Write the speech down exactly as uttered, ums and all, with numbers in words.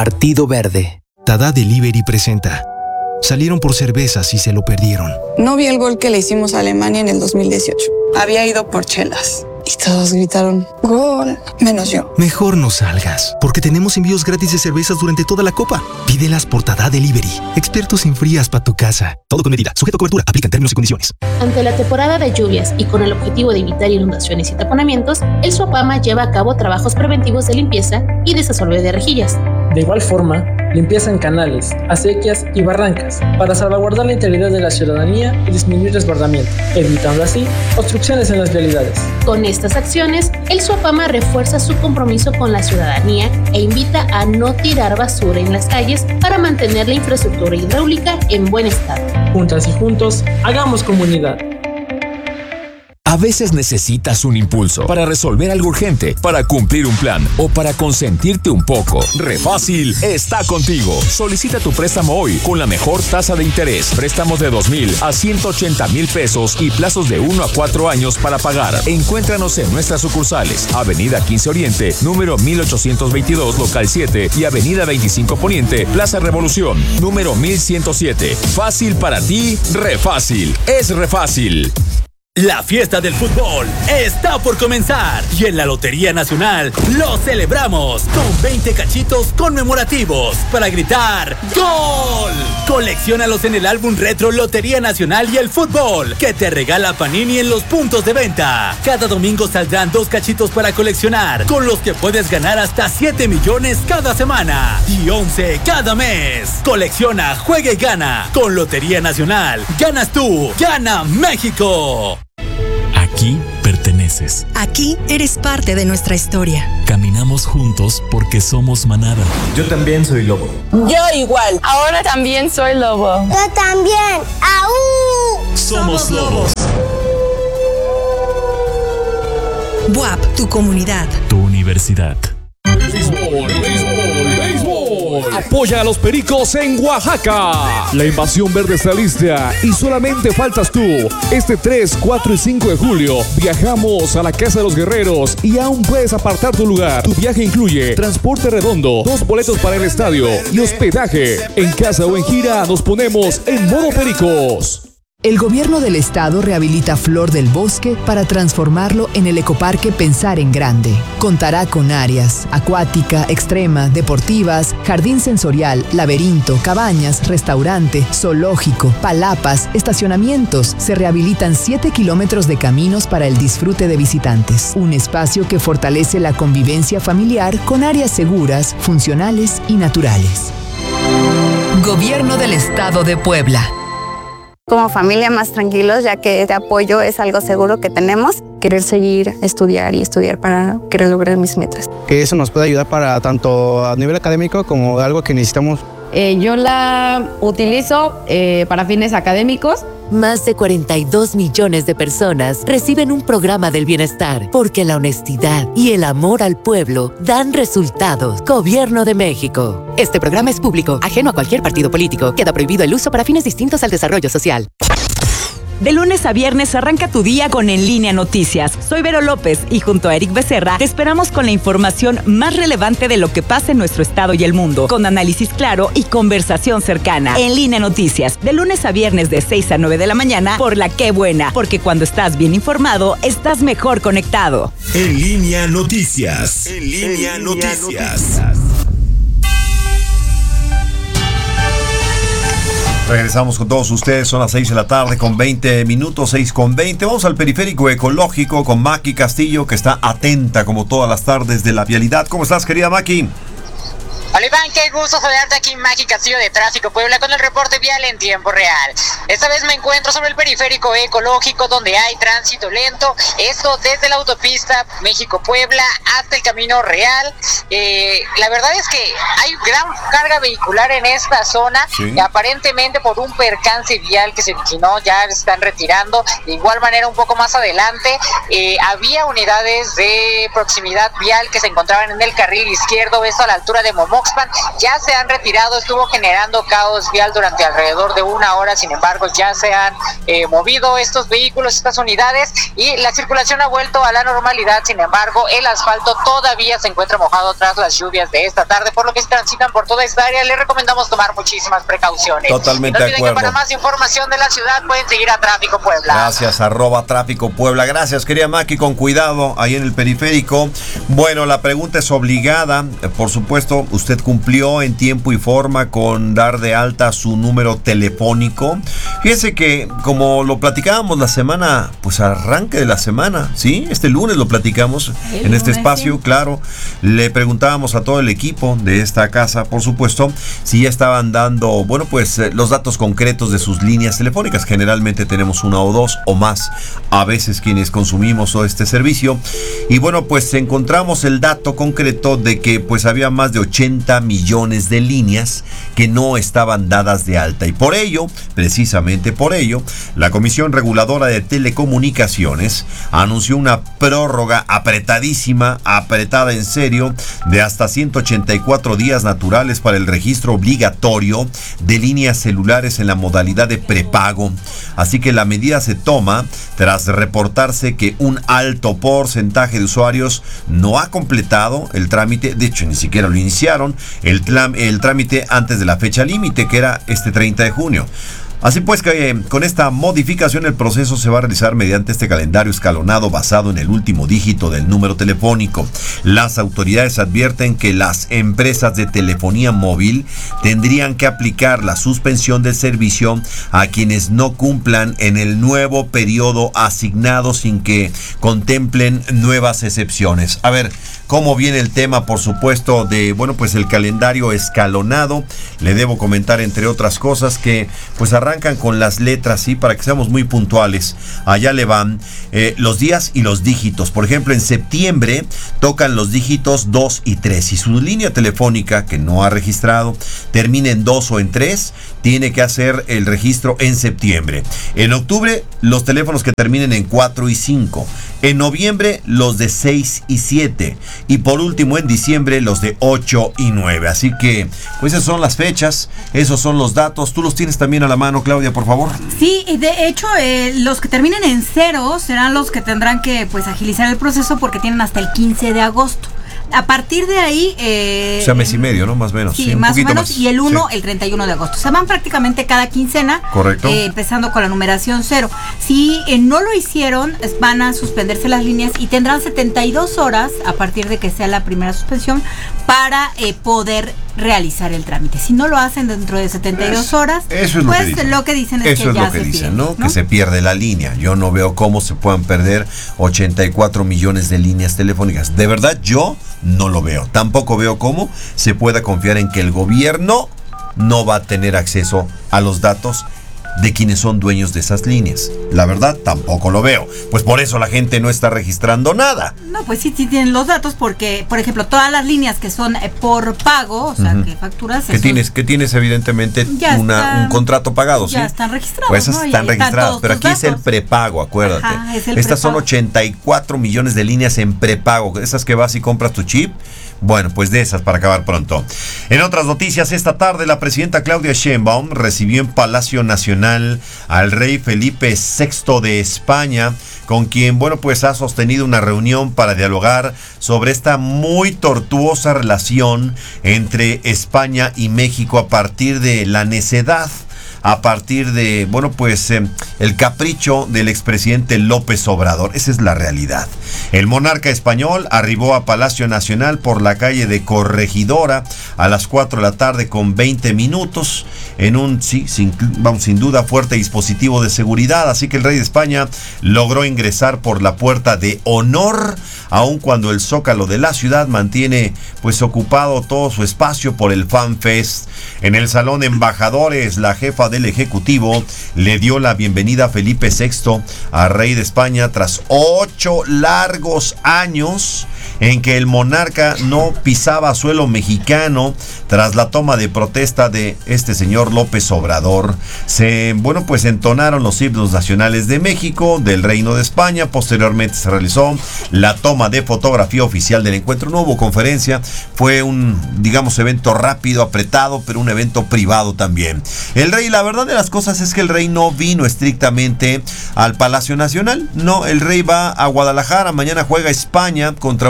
Partido Verde. Tada Delivery presenta. Salieron por cervezas y se lo perdieron. No vi el gol que le hicimos a Alemania en el dos mil dieciocho. Había ido por chelas. Y todos gritaron, ¡gol! Menos yo. Mejor no salgas, porque tenemos envíos gratis de cervezas durante toda la Copa. Pídelas por Tada Delivery. Expertos en frías para tu casa. Todo con medida. Sujeto a cobertura. Aplican términos y condiciones. Ante la temporada de lluvias y con el objetivo de evitar inundaciones y taponamientos, el SUAPAMA lleva a cabo trabajos preventivos de limpieza y desasolve de rejillas. De igual forma, limpieza en canales, acequias y barrancas para salvaguardar la integridad de la ciudadanía y disminuir desbordamiento, evitando así obstrucciones en las vialidades. Con estas acciones, el SUAPAMA refuerza su compromiso con la ciudadanía e invita a no tirar basura en las calles para mantener la infraestructura hidráulica en buen estado. Juntas y juntos, hagamos comunidad. A veces necesitas un impulso para resolver algo urgente, para cumplir un plan o para consentirte un poco. Refácil está contigo. Solicita tu préstamo hoy con la mejor tasa de interés. Préstamos de dos mil a ciento ochenta mil pesos y plazos de uno a cuatro años para pagar. Encuéntranos en nuestras sucursales. Avenida quince Oriente, número mil ochocientos veintidós, local siete y Avenida veinticinco Poniente, Plaza Revolución, número mil ciento siete. Fácil para ti, Refácil. Es Refácil. La fiesta del fútbol está por comenzar y en la Lotería Nacional lo celebramos con veinte cachitos conmemorativos para gritar ¡Gol! Colecciónalos en el álbum retro Lotería Nacional y el Fútbol que te regala Panini en los puntos de venta. Cada domingo saldrán dos cachitos para coleccionar, con los que puedes ganar hasta siete millones cada semana y once cada mes. Colecciona, juega y gana. Con Lotería Nacional, ganas tú, gana México. Aquí perteneces. Aquí eres parte de nuestra historia. Caminamos juntos porque somos manada. Yo también soy lobo. Yo igual. Ahora también soy lobo. Yo también. ¡Aú! Somos lobos. B U A P, tu comunidad. Tu universidad. Béisbol, béisbol, béisbol. Apoya a los Pericos en Oaxaca. La invasión verde está lista y solamente faltas tú. Este tres, cuatro y cinco de julio viajamos a la Casa de los Guerreros y aún puedes apartar tu lugar. Tu viaje incluye transporte redondo, dos boletos para el estadio y hospedaje. En casa o en gira nos ponemos en modo Pericos. El gobierno del estado rehabilita Flor del Bosque para transformarlo en el ecoparque Pensar en Grande. Contará con áreas acuática, extrema, deportivas, jardín sensorial, laberinto, cabañas, restaurante, zoológico, palapas, estacionamientos. Se rehabilitan siete kilómetros de caminos para el disfrute de visitantes. Un espacio que fortalece la convivencia familiar con áreas seguras, funcionales y naturales. Gobierno del Estado de Puebla. Como familia más tranquilos, ya que este apoyo es algo seguro que tenemos. Querer seguir, estudiar y estudiar para querer lograr mis metas. Que eso nos puede ayudar para tanto a nivel académico como algo que necesitamos. Eh, yo la utilizo eh, para fines académicos. Más de cuarenta y dos millones de personas reciben un programa del bienestar porque la honestidad y el amor al pueblo dan resultados. Gobierno de México. Este programa es público, ajeno a cualquier partido político. Queda prohibido el uso para fines distintos al desarrollo social. De lunes a viernes arranca tu día con En Línea Noticias. Soy Vero López y junto a Eric Becerra te esperamos con la información más relevante de lo que pasa en nuestro estado y el mundo, con análisis claro y conversación cercana. En Línea Noticias, de lunes a viernes de seis a nueve de la mañana por La Qué Buena, porque cuando estás bien informado, estás mejor conectado. En Línea Noticias. En Línea, en línea Noticias. noticias. Regresamos con todos ustedes, son las seis de la tarde con veinte minutos, seis con veinte. Vamos al periférico ecológico con Maki Castillo, que está atenta como todas las tardes de la vialidad. ¿Cómo estás, querida Maki? Hola Iván, qué gusto saludarte aquí en Maki Castillo de Tráfico Puebla con el reporte vial en tiempo real. Esta vez me encuentro sobre el periférico ecológico donde hay tránsito lento, esto desde la autopista México-Puebla hasta el Camino Real. Eh, la verdad es que hay gran carga vehicular en esta zona, sí. Y aparentemente por un percance vial que se originó ya están retirando. De igual manera un poco más adelante eh, había unidades de proximidad vial que se encontraban en el carril izquierdo, esto a la altura de Momoc Oxpan ya se han retirado. Estuvo generando caos vial durante alrededor de una hora, sin embargo ya se han eh, movido estos vehículos, estas unidades, y la circulación ha vuelto a la normalidad. Sin embargo, el asfalto todavía se encuentra mojado tras las lluvias de esta tarde, por lo que si transitan por toda esta área les recomendamos tomar muchísimas precauciones. Totalmente no de acuerdo. Que para más información de la ciudad pueden seguir a Tráfico Puebla. Gracias, arroba Tráfico Puebla. Gracias, querida Maki, con cuidado ahí en el periférico. Bueno, la pregunta es obligada. Por supuesto, usted cumplió en tiempo y forma con dar de alta su número telefónico. Fíjese que, como lo platicábamos la semana, pues arranque de la semana, ¿sí? Este lunes lo platicamos el en este lunes, espacio, sí. Claro. Le preguntábamos a todo el equipo de esta casa, por supuesto, si ya estaban dando, bueno, pues los datos concretos de sus líneas telefónicas. Generalmente tenemos una o dos o más, a veces quienes consumimos este servicio. Y bueno, pues encontramos el dato concreto de que pues había más de ochenta millones de líneas que no estaban dadas de alta. Y por ello, precisamente por ello, la Comisión Reguladora de Telecomunicaciones anunció una prórroga apretadísima, apretada en serio, de hasta ciento ochenta y cuatro días naturales para el registro obligatorio de líneas celulares en la modalidad de prepago. Así que la medida se toma tras reportarse que un alto porcentaje de usuarios no ha completado el trámite. De hecho, ni siquiera lo iniciaron el, el trámite antes de la fecha límite, que era este treinta de junio. Así pues, que eh, con esta modificación el proceso se va a realizar mediante este calendario escalonado basado en el último dígito del número telefónico. Las autoridades advierten que las empresas de telefonía móvil tendrían que aplicar la suspensión del servicio a quienes no cumplan en el nuevo periodo asignado sin que contemplen nuevas excepciones. A ver, ¿cómo viene el tema? Por supuesto, de, bueno, pues el calendario escalonado. Le debo comentar, entre otras cosas, que pues arrancan con las letras, ¿sí? Para que seamos muy puntuales. Allá le van eh, los días y los dígitos. Por ejemplo, en septiembre tocan los dígitos dos y tres. Si su línea telefónica, que no ha registrado, termina en dos o en tres, tiene que hacer el registro en septiembre. En octubre, los teléfonos que terminen en cuatro y cinco. En noviembre, los de seis y siete. Y por último, en diciembre, los de ocho y nueve. Así que, pues esas son las fechas, esos son los datos. Tú los tienes también a la mano, Claudia, por favor. Sí, de hecho, eh, los que terminen en cero serán los que tendrán que pues agilizar el proceso, porque tienen hasta el quince de agosto. A partir de ahí... Eh, o sea, mes y medio, ¿no? Más o menos. Sí, sí más o menos. Más. Y el uno, sí. El treinta y uno de agosto. Se van prácticamente cada quincena. Correcto. Eh, empezando con la numeración cero. Si eh, no lo hicieron, van a suspenderse las líneas y tendrán setenta y dos horas, a partir de que sea la primera suspensión, para eh, poder realizar el trámite. Si no lo hacen dentro de setenta y dos horas, eso es pues lo que dicen, lo que dicen es eso que es ya lo que se dicen, pierde, ¿no? ¿no? Que se pierde la línea. Yo no veo cómo se puedan perder ochenta y cuatro millones de líneas telefónicas. De verdad, yo no lo veo. Tampoco veo cómo se pueda confiar en que el gobierno no va a tener acceso a los datos de quienes son dueños de esas líneas. La verdad, tampoco lo veo. Pues por eso la gente no está registrando nada. No, pues sí, sí tienen los datos, porque, por ejemplo, todas las líneas que son eh, por pago, o sea, uh-huh. que facturas... Que tienes, que tienes evidentemente una, están, un contrato pagado, ¿sí? Ya están registrados, pues esas ¿no? están registradas, están pero aquí datos. Es el prepago, acuérdate. Ajá, es el Estas prepago. Son ochenta y cuatro millones de líneas en prepago. Esas que vas y compras tu chip. Bueno, pues de esas para acabar pronto. En otras noticias, esta tarde la presidenta Claudia Sheinbaum recibió en Palacio Nacional al rey Felipe sexto de España, con quien, bueno, pues ha sostenido una reunión para dialogar sobre esta muy tortuosa relación entre España y México a partir de la necedad, a partir de, bueno, pues eh, el capricho del expresidente López Obrador. Esa es la realidad. El monarca español arribó a Palacio Nacional por la calle de Corregidora a las cuatro de la tarde con veinte minutos en un, sí, sin, vamos, sin duda, fuerte dispositivo de seguridad. Así que el rey de España logró ingresar por la puerta de honor, aun cuando el zócalo de la ciudad mantiene pues ocupado todo su espacio por el Fan Fest. En el Salón de Embajadores, la jefa del Ejecutivo le dio la bienvenida a Felipe sexto, a rey de España, tras ocho largos años en que el monarca no pisaba suelo mexicano tras la toma de protesta de este señor López Obrador. Se, bueno, pues entonaron los himnos nacionales de México, del Reino de España. Posteriormente se realizó la toma de fotografía oficial del encuentro. No hubo conferencia, fue un, digamos, evento rápido, apretado, pero un evento privado también. El rey, la verdad de las cosas es que el rey no vino estrictamente al Palacio Nacional. No, el rey va a Guadalajara. Mañana juega España contra